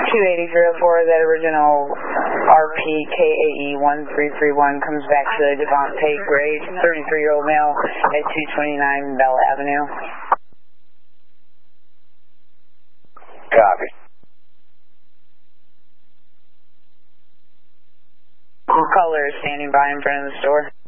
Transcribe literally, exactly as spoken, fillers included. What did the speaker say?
two eighty-three oh four, that original R P K A E one three three one comes back to the Devontae Gray, thirty-three-year-old male at two twenty-nine Bella Avenue. Copy. Caller is standing by in front of the store.